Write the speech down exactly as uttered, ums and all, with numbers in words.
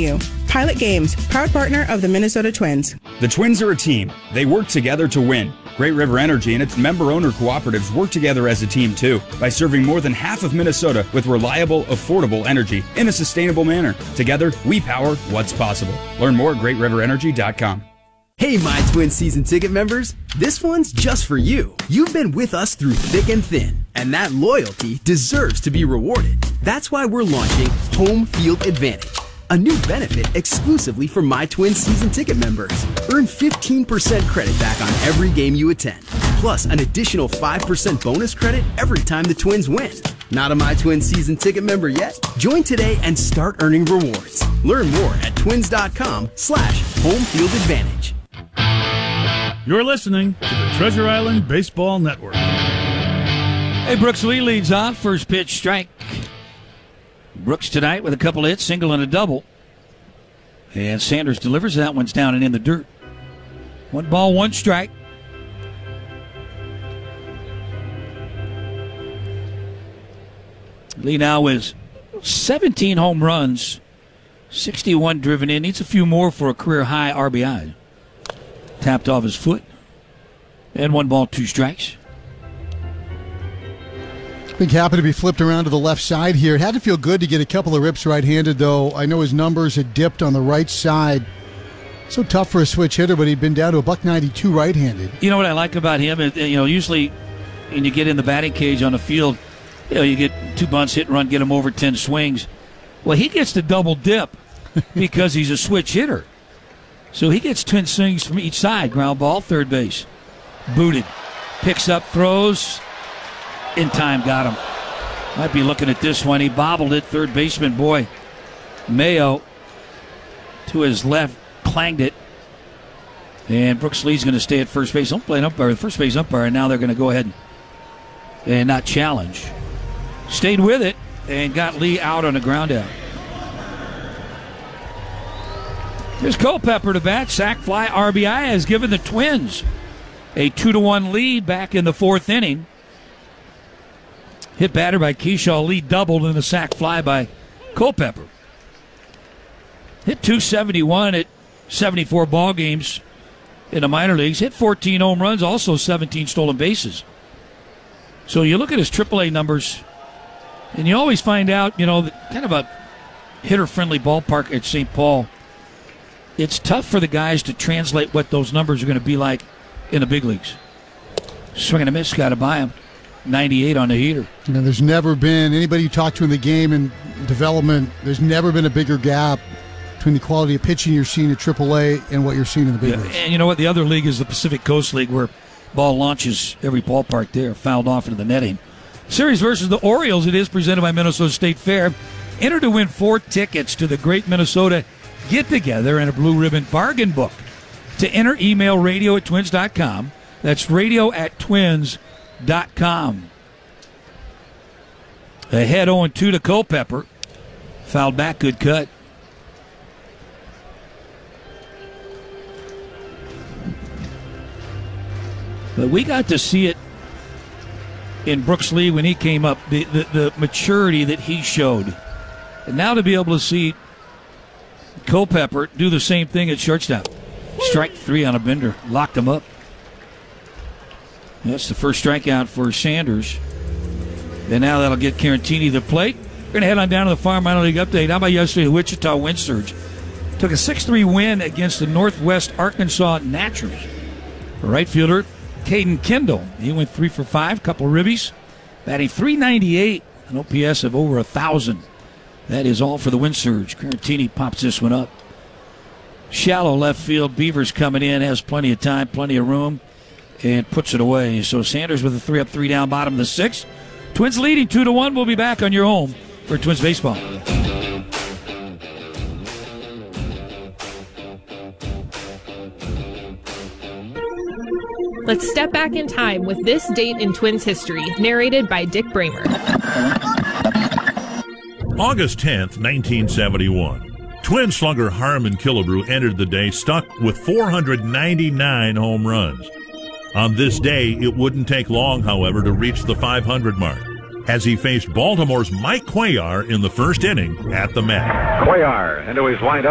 you. Pilot Games, proud partner of the Minnesota Twins. The Twins are a team. They work together to win. Great River Energy and its member-owner cooperatives work together as a team, too, by serving more than half of Minnesota with reliable, affordable energy in a sustainable manner. Together, we power what's possible. Learn more at great river energy dot com. Hey, My Twin season ticket members, this one's just for you. You've been with us through thick and thin, and that loyalty deserves to be rewarded. That's why we're launching Home Field Advantage, a new benefit exclusively for My Twin season ticket members. Earn fifteen percent credit back on every game you attend, plus an additional five percent bonus credit every time the Twins win. Not a My Twin season ticket member yet? Join today and start earning rewards. Learn more at twins.com slash home field advantage. You're listening to the Treasure Island Baseball Network. Hey, Brooks Lee leads off. First pitch, strike. Brooks tonight with a couple of hits, single and a double. And Sanders delivers. That one's down and in the dirt. One ball, one strike. Lee now is seventeen home runs, sixty-one driven in. Needs a few more for a career high R B I. Tapped off his foot. And one ball, two strikes. I think happened to be flipped around to the left side here. It had to feel good to get a couple of rips right-handed, though. I know his numbers had dipped on the right side. So tough for a switch hitter, but he'd been down to a buck ninety-two right-handed. You know what I like about him? You know, usually when you get in the batting cage on the field, you know, you get two bunts, hit and run, get him over ten swings. Well, he gets the double dip because he's a switch hitter. So he gets ten swings from each side. Ground ball, third base. Booted. Picks up, throws. In time, got him. Might be looking at this one. He bobbled it. Third baseman, boy, Mayo to his left, clanged it. And Brooks Lee's going to stay at first base. Don't play an umpire, first base umpire, and now they're going to go ahead and, and not challenge. Stayed with it and got Lee out on a ground out. Here's Culpepper to bat. Sac fly R B I has given the Twins a two to one lead back in the fourth inning. Hit batter by Keyshaw. Lee doubled in a sac fly by Culpepper. Hit two seventy-one at seventy-four ball games in the minor leagues. Hit fourteen home runs, also seventeen stolen bases. So you look at his triple A numbers, and you always find out, you know, kind of a hitter-friendly ballpark at Saint Paul. It's tough for the guys to translate what those numbers are going to be like in the big leagues. Swing and a miss, got to buy him. ninety-eight on the heater. You know, there's never been, anybody you talk to in the game and development, there's never been a bigger gap between the quality of pitching you're seeing at triple A and what you're seeing in the big yeah, leagues. And you know what? The other league is the Pacific Coast League, where ball launches every ballpark there, fouled off into the netting. Series versus the Orioles, it is presented by Minnesota State Fair. Enter to win four tickets to the Great Minnesota Get-Together and a Blue Ribbon Bargain Book. To enter, email radio at twins dot com. That's radio at twins dot com. Ahead oh two to Culpepper. Fouled back, good cut. But we got to see it in Brooks Lee when he came up, the, the, the maturity that he showed. And now to be able to see Culpepper do the same thing at shortstop. Strike three on a bender. Locked him up. That's the first strikeout for Sanders. And now that'll get Carantini the plate. We're going to head on down to the Farm Minor League update. How about yesterday? The Wichita Wind Surge took a six three win against the Northwest Arkansas Naturals. Right fielder Caden Kendall. He went three for five, couple of ribbies. Batting three ninety-eight, an O P S of over one thousand. That is all for the Wind Surge. Carantini pops this one up. Shallow left field. Beavers coming in, has plenty of time, plenty of room, and puts it away. So Sanders with a three up, three down, bottom of the sixth. Twins leading two to one. We'll be back on your home for Twins baseball. Let's step back in time with this date in Twins history, narrated by Dick Bramer. August tenth, nineteen seventy-one. Twin slugger Harmon Killebrew entered the day stuck with four hundred ninety-nine home runs. On this day, it wouldn't take long, however, to reach the five hundred mark, as he faced Baltimore's Mike Cuellar in the first inning at the Met. Cuellar into his windup.